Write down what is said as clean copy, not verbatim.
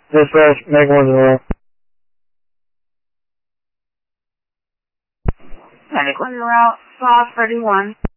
Dispatch, make 1 0. Medic 1 0, South 31.